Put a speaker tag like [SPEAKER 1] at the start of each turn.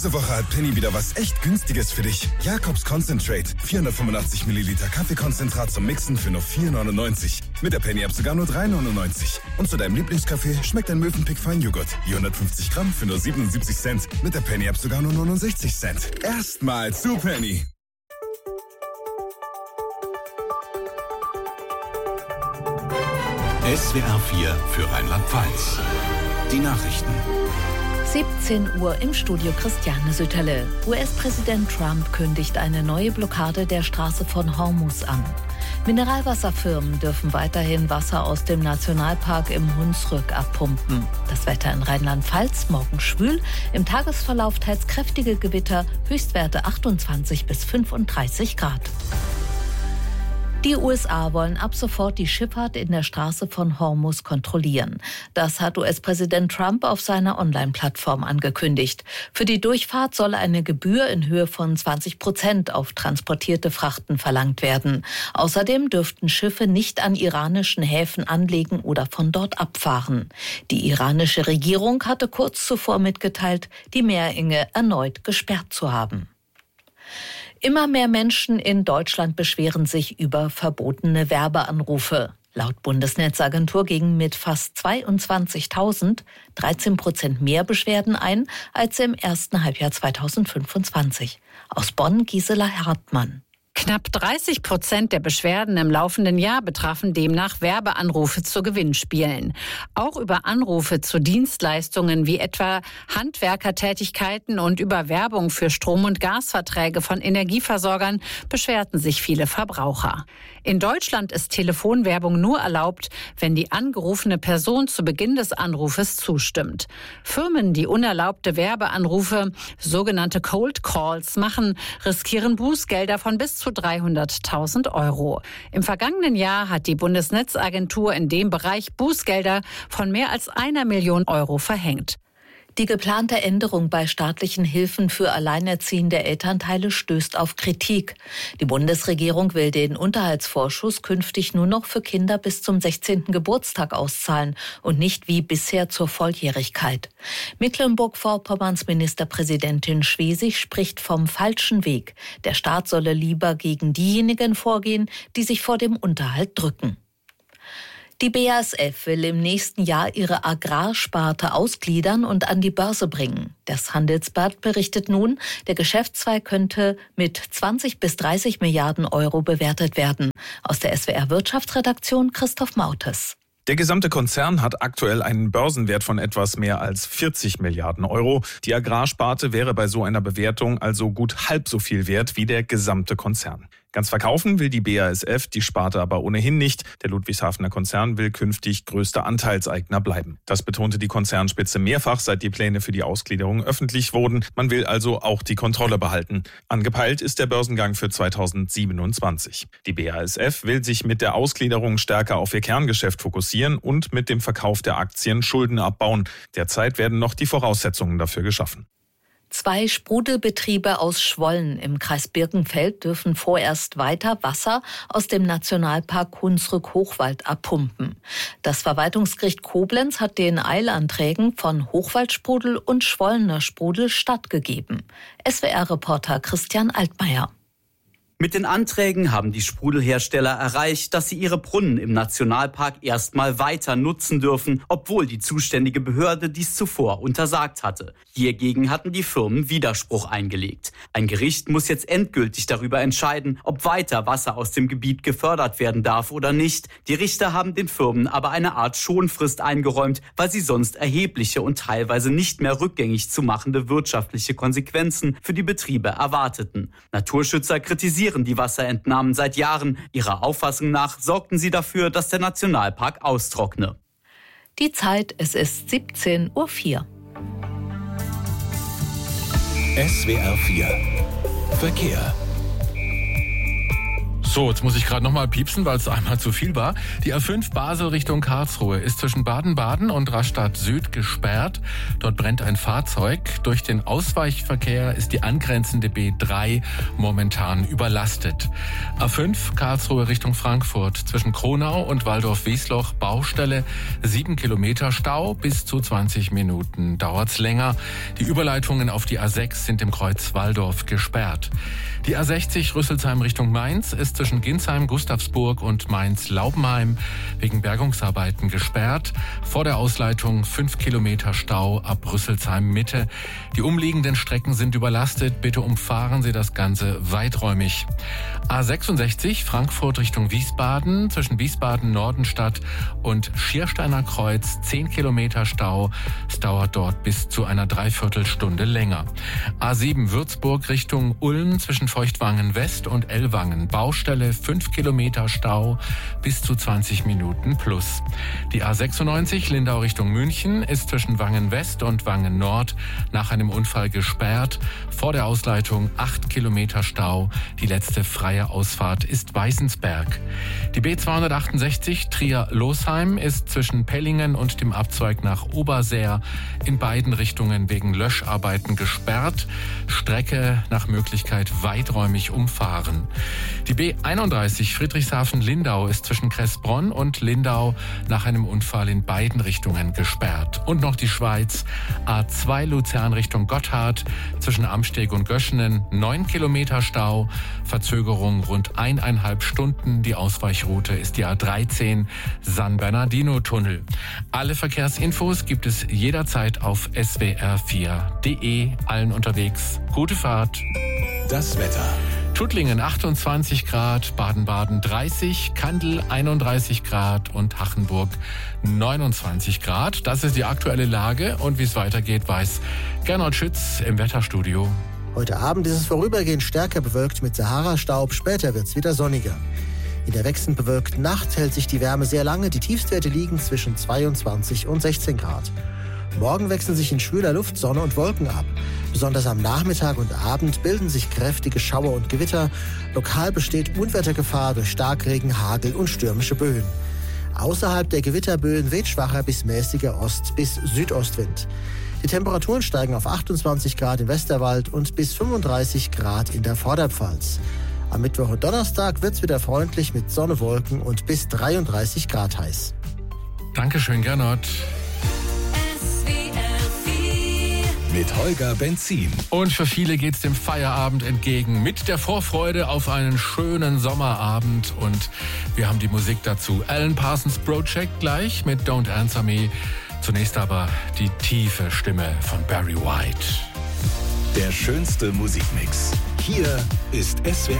[SPEAKER 1] Diese Woche hat Penny wieder was echt Günstiges für dich. Jacobs Concentrate. 485 Milliliter Kaffeekonzentrat zum Mixen für nur 4,99. Mit der Penny-App sogar nur 3,99. Und zu deinem Lieblingskaffee schmeckt ein Mövenpick Feinjoghurt. Die 150 Gramm für nur 77 Cent. Mit der Penny-App sogar nur 69 Cent. Erstmal zu Penny.
[SPEAKER 2] SWR 4 für Rheinland-Pfalz. Die Nachrichten.
[SPEAKER 3] 17 Uhr im Studio Christiane Sütterle. US-Präsident Trump kündigt eine neue Blockade der Straße von Hormuz an. Mineralwasserfirmen dürfen weiterhin Wasser aus dem Nationalpark im Hunsrück abpumpen. Das Wetter in Rheinland-Pfalz morgen schwül, im Tagesverlauf teils kräftige Gewitter, Höchstwerte 28 bis 35 Grad. Die USA wollen ab sofort die Schifffahrt in der Straße von Hormuz kontrollieren. Das hat US-Präsident Trump auf seiner Online-Plattform angekündigt. Für die Durchfahrt soll eine Gebühr in Höhe von 20% auf transportierte Frachten verlangt werden. Außerdem dürften Schiffe nicht an iranischen Häfen anlegen oder von dort abfahren. Die iranische Regierung hatte kurz zuvor mitgeteilt, die Meerenge erneut gesperrt zu haben. Immer mehr Menschen in Deutschland beschweren sich über verbotene Werbeanrufe. Laut Bundesnetzagentur gingen mit fast 22.000 13% mehr Beschwerden ein als im ersten Halbjahr 2025. Aus Bonn Gisela Hartmann.
[SPEAKER 4] Knapp 30% der Beschwerden im laufenden Jahr betrafen demnach Werbeanrufe zu Gewinnspielen. Auch über Anrufe zu Dienstleistungen wie etwa Handwerkertätigkeiten und über Werbung für Strom- und Gasverträge von Energieversorgern beschwerten sich viele Verbraucher. In Deutschland ist Telefonwerbung nur erlaubt, wenn die angerufene Person zu Beginn des Anrufes zustimmt. Firmen, die unerlaubte Werbeanrufe, sogenannte Cold Calls machen, riskieren Bußgelder von bis zu 300.000 Euro. Im vergangenen Jahr hat die Bundesnetzagentur in dem Bereich Bußgelder von mehr als 1 Million Euro verhängt.
[SPEAKER 3] Die geplante Änderung bei staatlichen Hilfen für alleinerziehende Elternteile stößt auf Kritik. Die Bundesregierung will den Unterhaltsvorschuss künftig nur noch für Kinder bis zum 16. Geburtstag auszahlen und nicht wie bisher zur Volljährigkeit. Mecklenburg-Vorpommerns Ministerpräsidentin Schwesig spricht vom falschen Weg. Der Staat solle lieber gegen diejenigen vorgehen, die sich vor dem Unterhalt drücken. Die BASF will im nächsten Jahr ihre Agrarsparte ausgliedern und an die Börse bringen. Das Handelsblatt berichtet nun, der Geschäftszweig könnte mit 20 bis 30 Milliarden Euro bewertet werden. Aus der SWR Wirtschaftsredaktion Christoph Mautes.
[SPEAKER 5] Der gesamte Konzern hat aktuell einen Börsenwert von etwas mehr als 40 Milliarden Euro. Die Agrarsparte wäre bei so einer Bewertung also gut halb so viel wert wie der gesamte Konzern. Ganz verkaufen will die BASF die Sparte aber ohnehin nicht. Der Ludwigshafener Konzern will künftig größter Anteilseigner bleiben. Das betonte die Konzernspitze mehrfach, seit die Pläne für die Ausgliederung öffentlich wurden. Man will also auch die Kontrolle behalten. Angepeilt ist der Börsengang für 2027. Die BASF will sich mit der Ausgliederung stärker auf ihr Kerngeschäft fokussieren und mit dem Verkauf der Aktien Schulden abbauen. Derzeit werden noch die Voraussetzungen dafür geschaffen.
[SPEAKER 3] 2 Sprudelbetriebe aus Schwollen im Kreis Birkenfeld dürfen vorerst weiter Wasser aus dem Nationalpark Hunsrück-Hochwald abpumpen. Das Verwaltungsgericht Koblenz hat den Eilanträgen von Hochwaldsprudel und Schwollener Sprudel stattgegeben. SWR-Reporter Christian Altmaier.
[SPEAKER 6] Mit den Anträgen haben die Sprudelhersteller erreicht, dass sie ihre Brunnen im Nationalpark erstmal weiter nutzen dürfen, obwohl die zuständige Behörde dies zuvor untersagt hatte. Hiergegen hatten die Firmen Widerspruch eingelegt. Ein Gericht muss jetzt endgültig darüber entscheiden, ob weiter Wasser aus dem Gebiet gefördert werden darf oder nicht. Die Richter haben den Firmen aber eine Art Schonfrist eingeräumt, weil sie sonst erhebliche und teilweise nicht mehr rückgängig zu machende wirtschaftliche Konsequenzen für die Betriebe erwarteten. Naturschützer kritisieren die Wasserentnahmen seit Jahren. Ihrer Auffassung nach sorgten sie dafür, dass der Nationalpark austrockne.
[SPEAKER 3] Die Zeit, es ist 17:04 Uhr.
[SPEAKER 2] SWR 4 Verkehr.
[SPEAKER 7] So, jetzt muss ich gerade nochmal piepsen, weil es einmal zu viel war. Die A5 Basel Richtung Karlsruhe ist zwischen Baden-Baden und Rastatt Süd gesperrt. Dort brennt ein Fahrzeug. Durch den Ausweichverkehr ist die angrenzende B3 momentan überlastet. A5 Karlsruhe Richtung Frankfurt zwischen Kronau und Waldorf-Wiesloch Baustelle. 7 Kilometer Stau, bis zu 20 Minuten dauert's länger. Die Überleitungen auf die A6 sind im Kreuz Walldorf gesperrt. Die A60 Rüsselsheim Richtung Mainz ist zwischen Ginsheim, Gustavsburg und Mainz-Laubenheim wegen Bergungsarbeiten gesperrt. Vor der Ausleitung 5 Kilometer Stau ab Rüsselsheim Mitte. Die umliegenden Strecken sind überlastet. Bitte umfahren Sie das Ganze weiträumig. A66 Frankfurt Richtung Wiesbaden zwischen Wiesbaden-Nordenstadt und Schiersteiner Kreuz 10 Kilometer Stau. Es dauert dort bis zu einer Dreiviertelstunde länger. A7 Würzburg Richtung Ulm zwischen Feuchtwangen West und Ellwangen. Baustelle 5 Kilometer Stau bis zu 20 Minuten plus. Die A96 Lindau Richtung München ist zwischen Wangen West und Wangen Nord nach einem Unfall gesperrt. Vor der Ausleitung 8 Kilometer Stau. Die letzte freie Ausfahrt ist Weißensberg. Die B268 Trier-Losheim ist zwischen Pellingen und dem Abzweig nach Obersähr in beiden Richtungen wegen Löscharbeiten gesperrt. Strecke nach Möglichkeit weiträumig umfahren. Die B31 Friedrichshafen-Lindau ist zwischen Kressbronn und Lindau nach einem Unfall in beiden Richtungen gesperrt. Und noch die Schweiz. A2 Luzern Richtung Gotthard zwischen Amsteg und Göschenen 9 Kilometer Stau. Verzögerung rund 1,5 Stunden. Die Ausweichroute ist die A13 San Bernardino-Tunnel. Alle Verkehrsinfos gibt es jederzeit auf swr4.de. Allen unterwegs gute Fahrt.
[SPEAKER 2] Das Wetter.
[SPEAKER 7] Tuttlingen 28 Grad, Baden-Baden 30, Kandel 31 Grad und Hachenburg 29 Grad. Das ist die aktuelle Lage und wie es weitergeht, weiß Gernot Schütz im Wetterstudio.
[SPEAKER 8] Heute Abend ist es vorübergehend stärker bewölkt mit Sahara-Staub, später wird es wieder sonniger. In der wechselnd bewölkten Nacht hält sich die Wärme sehr lange, die Tiefstwerte liegen zwischen 22 und 16 Grad. Morgen wechseln sich in schwüler Luft Sonne und Wolken ab. Besonders am Nachmittag und Abend bilden sich kräftige Schauer und Gewitter. Lokal besteht Unwettergefahr durch Starkregen, Hagel und stürmische Böen. Außerhalb der Gewitterböen weht schwacher bis mäßiger Ost- bis Südostwind. Die Temperaturen steigen auf 28 Grad im Westerwald und bis 35 Grad in der Vorderpfalz. Am Mittwoch und Donnerstag wird es wieder freundlich mit Sonne, Wolken und bis 33 Grad heiß.
[SPEAKER 7] Dankeschön, Gernot.
[SPEAKER 2] Mit Holger Benzin.
[SPEAKER 7] Und für viele geht's dem Feierabend entgegen mit der Vorfreude auf einen schönen Sommerabend. Und wir haben die Musik dazu. Alan Parsons Project gleich mit Don't Answer Me. Zunächst aber die tiefe Stimme von Barry White.
[SPEAKER 2] Der schönste Musikmix. Hier ist SWR